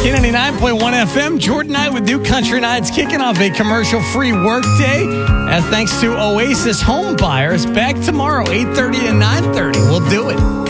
K99.1 FM, Jordan Knight with New Country Nights, kicking off a commercial-free workday. And thanks to Oasis Home Buyers, back tomorrow, 8:30 and 9:30. We'll do it.